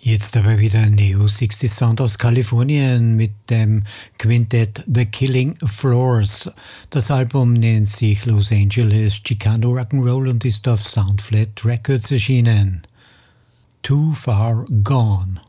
Jetzt aber wieder ein Neo-60s-Sound aus Kalifornien mit dem Quintett The Killing Floors. Das Album nennt sich Los Angeles Chicano Rock'n'Roll und ist auf Soundflat Records erschienen. Too Far Gone.